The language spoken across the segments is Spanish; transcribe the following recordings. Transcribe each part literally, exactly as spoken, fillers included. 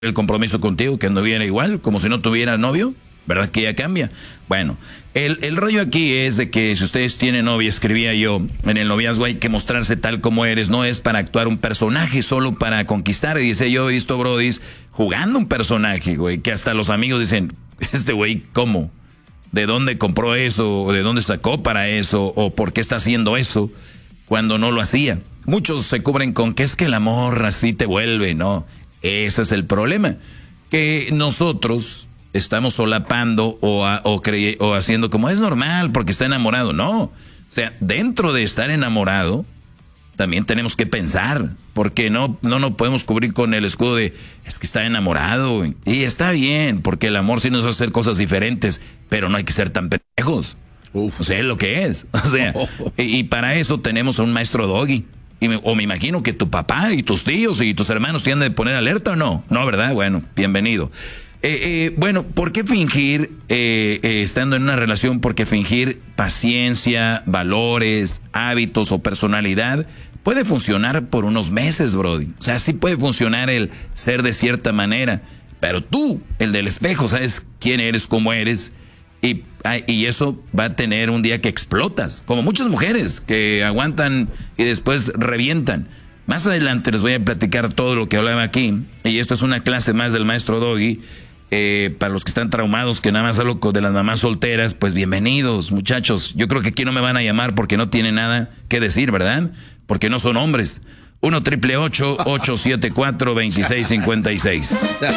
el compromiso contigo, que anduviera igual, como si no tuviera novio, ¿verdad que ya cambia? Bueno, el, el rollo aquí es de que si ustedes tienen novia, escribía yo, en el noviazgo hay que mostrarse tal como eres, no es para actuar un personaje, solo para conquistar. Y dice yo, he visto brodis jugando un personaje, güey, que hasta los amigos dicen, este güey, ¿cómo? ¿De dónde compró eso? ¿O de dónde sacó para eso? ¿O por qué está haciendo eso cuando no lo hacía? Muchos se cubren con que es que el amor así te vuelve, ¿no? Ese es el problema, que nosotros estamos solapando o, a, o, crey, o haciendo como es normal porque está enamorado. No, o sea, dentro de estar enamorado también tenemos que pensar, porque no no nos podemos cubrir con el escudo de es que está enamorado. Y está bien, porque el amor sí nos hace hacer cosas diferentes, pero no hay que ser tan pendejos. Uf. O sea, es lo que es. O sea, y, y para eso tenemos a un maestro Doggy. Y me, o me imagino que tu papá y tus tíos y tus hermanos te han de poner alerta o no. No, ¿verdad? Bueno, bienvenido. Eh, eh, bueno, ¿por qué fingir eh, eh, estando en una relación? Porque fingir paciencia, valores, hábitos o personalidad puede funcionar por unos meses, brody. O sea, sí puede funcionar el ser de cierta manera. Pero tú, el del espejo, sabes quién eres, cómo eres. Y, y eso va a tener un día que explotas, como muchas mujeres que aguantan y después revientan. Más adelante les voy a platicar todo lo que hablaba aquí, y esto es una clase más del maestro Doggy. Eh, para los que están traumados, que nada más hablo de las mamás solteras, pues bienvenidos, muchachos. Yo creo que aquí no me van a llamar porque no tienen nada que decir, ¿verdad? Porque no son hombres. uno triple ocho, ocho siete cuatro, dos seis cinco seis.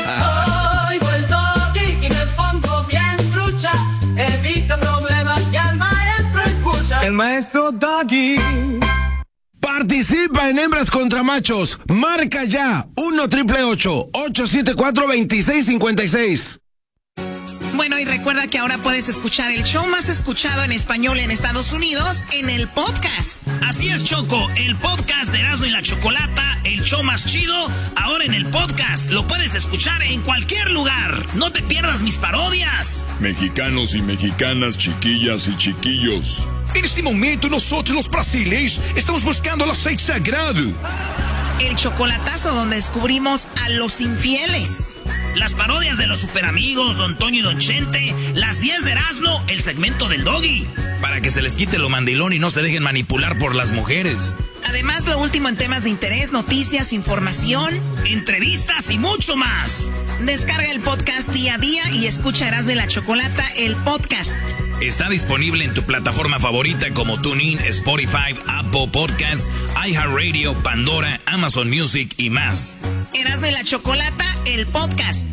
Evita problemas y al maestro escucha. El maestro Doggy. Participa en Hembras contra Machos. Marca ya uno triple ocho, ocho siete cuatro, dos seis cinco seis. Bueno, y recuerda que ahora puedes escuchar el show más escuchado en español en Estados Unidos en el podcast. Así es, Choco, el podcast de Erasmo y la Chocolata, el show más chido, ahora en el podcast. Lo puedes escuchar en cualquier lugar. No te pierdas mis parodias. Mexicanos y mexicanas, chiquillas y chiquillos. En este momento nosotros los brasileños estamos buscando el aceite sagrado. El chocolatazo donde descubrimos a los infieles. Las parodias de los superamigos, Don Toño y Don Chente, las diez de Erasmo, el segmento del Doggy. Para que se les quite lo mandilón y no se dejen manipular por las mujeres. Además, lo último en temas de interés, noticias, información, entrevistas y mucho más. Descarga el podcast día a día y escucha Erasmo y la Chocolata, el podcast. Está disponible en tu plataforma favorita como TuneIn, Spotify, Apple Podcasts, iHeartRadio, Pandora, Amazon Music y más. Erasmo y la Chocolata, el podcast.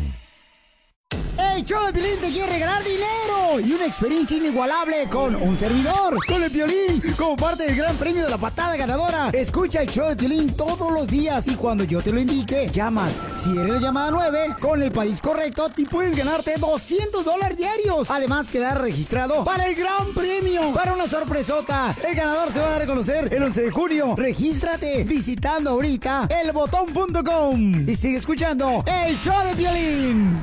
El show de Piolín te quiere regalar dinero y una experiencia inigualable con un servidor, con el Piolín, como parte del gran premio de la patada ganadora. Escucha el show de Piolín todos los días y cuando yo te lo indique, llamas. Si eres la llamada nueve, con el país correcto, te puedes ganarte doscientos dólares diarios. Además, quedar registrado para el gran premio, para una sorpresota. El ganador se va a dar a conocer el once de junio. Regístrate visitando ahorita el botón punto com y sigue escuchando el show de Piolín.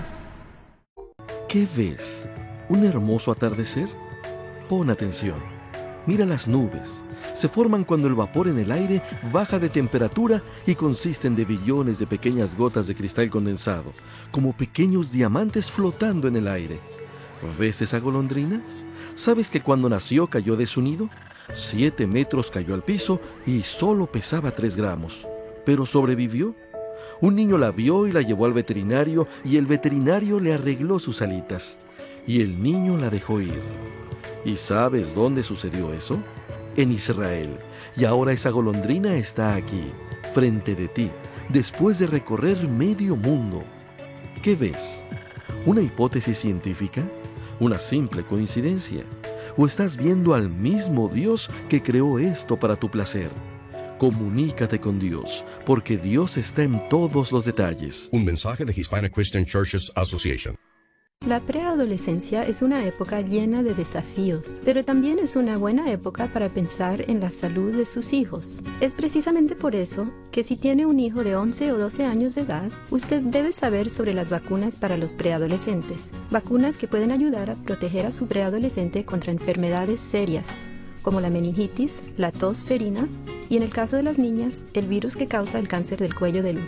¿Qué ves? ¿Un hermoso atardecer? Pon atención. Mira las nubes. Se forman cuando el vapor en el aire baja de temperatura y consisten de billones de pequeñas gotas de cristal condensado, como pequeños diamantes flotando en el aire. ¿Ves esa golondrina? ¿Sabes que cuando nació cayó de su nido? Siete metros cayó al piso y solo pesaba tres gramos. ¿Pero sobrevivió? Un niño la vio y la llevó al veterinario y el veterinario le arregló sus alitas. Y el niño la dejó ir. ¿Y sabes dónde sucedió eso? En Israel. Y ahora esa golondrina está aquí, frente de ti, después de recorrer medio mundo. ¿Qué ves? ¿Una hipótesis científica? ¿Una simple coincidencia? ¿O estás viendo al mismo Dios que creó esto para tu placer? Comunícate con Dios, porque Dios está en todos los detalles. Un mensaje de Hispanic Christian Churches Association. La preadolescencia es una época llena de desafíos, pero también es una buena época para pensar en la salud de sus hijos. Es precisamente por eso que si tiene un hijo de once o doce años de edad, usted debe saber sobre las vacunas para los preadolescentes. Vacunas que pueden ayudar a proteger a su preadolescente contra enfermedades serias, como la meningitis, la tos ferina y, en el caso de las niñas, el virus que causa el cáncer del cuello del útero.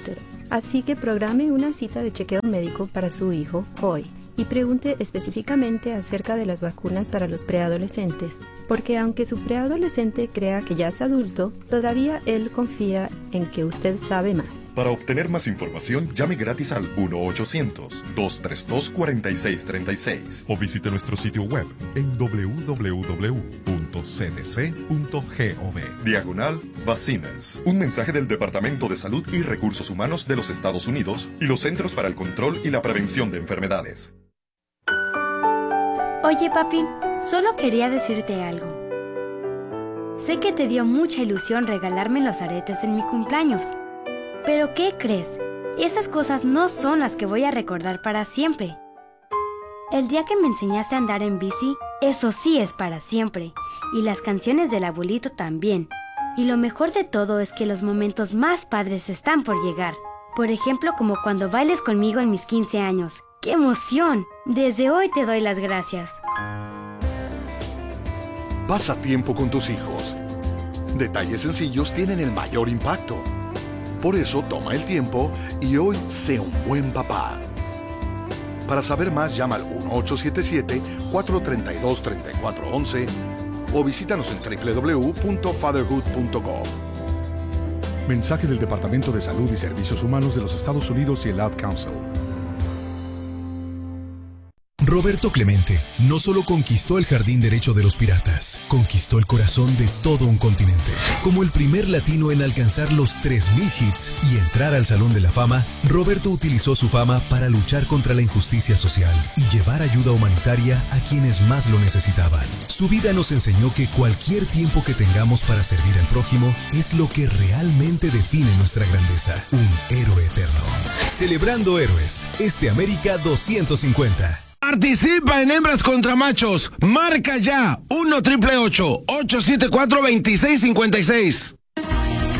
Así que programe una cita de chequeo médico para su hijo hoy y pregunte específicamente acerca de las vacunas para los preadolescentes, porque aunque su preadolescente crea que ya es adulto, todavía él confía en que usted sabe más. Para obtener más información, llame gratis al uno ochocientos, dos tres dos, cuatro seis tres seis o visite nuestro sitio web en doble u doble u doble u punto c d c punto gov. Diagonal Vacinas. Un mensaje del Departamento de Salud y Recursos Humanos de los Estados Unidos y los Centros para el Control y la Prevención de Enfermedades. Oye, papi, solo quería decirte algo. Sé que te dio mucha ilusión regalarme los aretes en mi cumpleaños. Pero ¿qué crees? Esas cosas no son las que voy a recordar para siempre. El día que me enseñaste a andar en bici, eso sí es para siempre. Y las canciones del abuelito también. Y lo mejor de todo es que los momentos más padres están por llegar. Por ejemplo, como cuando bailes conmigo en mis quince años. ¡Qué emoción! Desde hoy te doy las gracias. Pasa tiempo con tus hijos. Detalles sencillos tienen el mayor impacto. Por eso toma el tiempo y hoy sé un buen papá. Para saber más, llama al uno ocho siete siete, cuatro tres dos, tres cuatro uno uno o visítanos en doble u doble u doble u punto fatherhood punto gov. Mensaje del Departamento de Salud y Servicios Humanos de los Estados Unidos y el Ad Council. Roberto Clemente no solo conquistó el jardín derecho de los piratas, conquistó el corazón de todo un continente. Como el primer latino en alcanzar los tres mil hits y entrar al Salón de la Fama, Roberto utilizó su fama para luchar contra la injusticia social y llevar ayuda humanitaria a quienes más lo necesitaban. Su vida nos enseñó que cualquier tiempo que tengamos para servir al prójimo es lo que realmente define nuestra grandeza. Un héroe eterno. Celebrando héroes, este América doscientos cincuenta. Participa en Hembras contra Machos. Marca ya uno triple ocho, ocho siete cuatro, dos seis cinco seis.